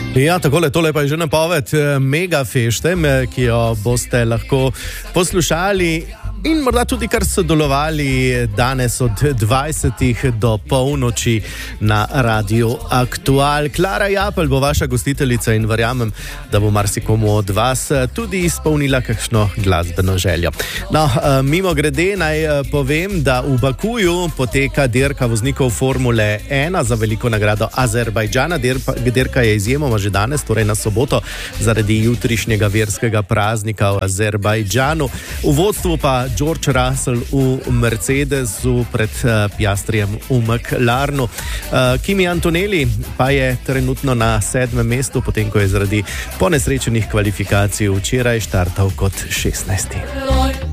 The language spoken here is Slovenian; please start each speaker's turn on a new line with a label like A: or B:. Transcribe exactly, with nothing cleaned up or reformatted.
A: Ja, takole, tole pa je že napoved mega fešte, ki jo boste lahko poslušali in morda tudi kar sodelovali danes od dvajsetih do polnoči na Radiu Aktual. Klara Japelj bo vaša gostiteljica in verjamem, da bo marsikomu od vas tudi izpolnila kakšno glasbeno željo. No, mimo grede naj povem, da v Bakuju poteka dirka voznikov Formule ena za veliko nagrado Azerbajdžana. Dirka je izjemoma že danes, torej na soboto, zaradi jutrišnjega verskega praznika v Azerbajdžanu. V vodstvu pa George Russell v Mercedesu pred uh, Piastrijem v McLarenu. Uh, Kimi Antonelli pa je trenutno na sedmem mestu, potem ko je zaradi ponesrečenih kvalifikacij včeraj štartal kot šestnajsti.